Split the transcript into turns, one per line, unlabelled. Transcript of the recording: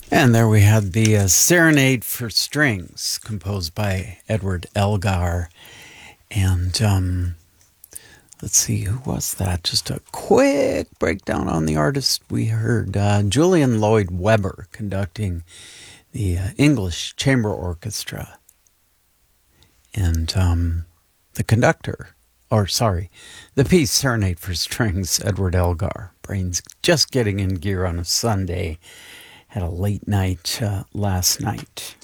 And there we had the Serenade for Strings, composed by Edward Elgar. And let's see, who was that? Just a quick breakdown on the artist. We heard Julian Lloyd Webber conducting the English Chamber Orchestra. And the conductor, the piece Serenade for Strings, Edward Elgar. Brain's just getting in gear on a Sunday. Had a late night last night.